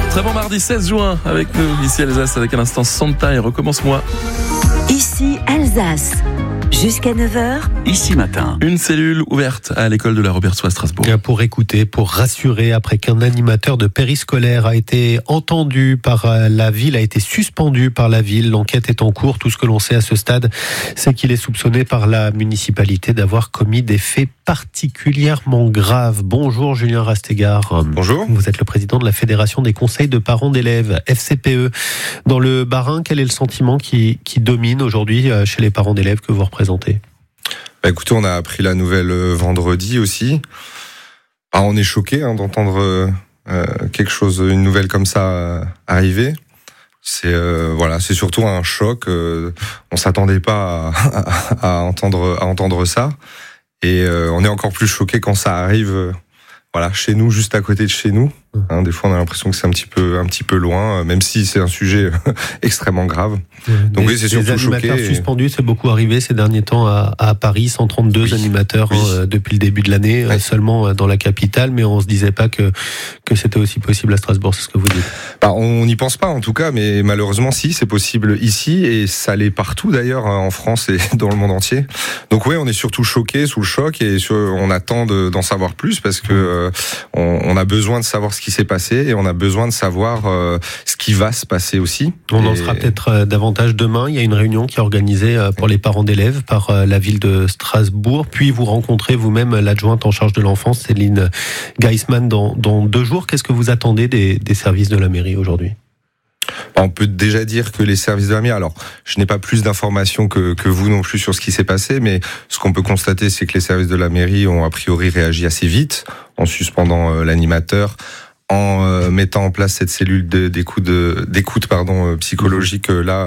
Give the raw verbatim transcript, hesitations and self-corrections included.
Très bon mardi seize juin avec nous, ici Alsace, avec à l'instant Santa et Recommence-moi. Ici Alsace. Jusqu'à neuf heures. Ici matin. Une cellule ouverte à l'école de la Robertsau à Strasbourg. Pour écouter, pour rassurer, après qu'un animateur de périscolaire a été entendu par la ville, a été suspendu par la ville. L'enquête est en cours. Tout ce que l'on sait à ce stade, c'est qu'il est soupçonné par la municipalité d'avoir commis des faits particulièrement graves. Bonjour Julien Rastegard. Bonjour. Vous êtes le président de la Fédération des conseils de parents d'élèves, F C P E. Dans le Bas-Rhin, quel est le sentiment qui, qui domine aujourd'hui chez les parents d'élèves que vous représentez ? Bah écoutez, on a appris la nouvelle vendredi aussi. Ah, on est choqué hein, d'entendre euh, quelque chose, une nouvelle comme ça euh, arriver. C'est euh, voilà, c'est surtout un choc. Euh, on s'attendait pas à, à, à entendre à entendre ça, et euh, on est encore plus choqué quand ça arrive. Euh, voilà, chez nous, juste à côté de chez nous. Hein, des fois, on a l'impression que c'est un petit peu, un petit peu loin, même si c'est un sujet extrêmement grave. Donc des, oui, c'est surtout des animateurs choqué. suspendus, c'est beaucoup arrivé ces derniers temps à, à Paris, cent trente-deux oui. animateurs oui. Hein, depuis le début de l'année, oui. seulement dans la capitale, mais on se disait pas que que c'était aussi possible à Strasbourg, c'est ce que vous dites. Bah, on n'y pense pas en tout cas, mais malheureusement si, c'est possible ici, et ça l'est partout d'ailleurs, en France et dans le monde entier. Donc oui, on est surtout choqués, sous le choc, et sur, on attend de, d'en savoir plus, parce que euh, on, on a besoin de savoir ce qui s'est passé, et on a besoin de savoir euh, ce qui va se passer aussi. On et... en sera peut-être davantage demain. Il y a une réunion qui est organisée pour les parents d'élèves par la ville de Strasbourg. Puis vous rencontrez vous-même l'adjointe en charge de l'enfance, Céline Geisman, dans, dans deux jours. Qu'est-ce que vous attendez des, des services de la mairie aujourd'hui ? On peut déjà dire que les services de la mairie, alors je n'ai pas plus d'informations que, que vous non plus sur ce qui s'est passé, mais ce qu'on peut constater, c'est que les services de la mairie ont a priori réagi assez vite en suspendant euh, l'animateur, en euh, mettant en place cette cellule de, d'écoute, de, d'écoute pardon, psychologique euh, là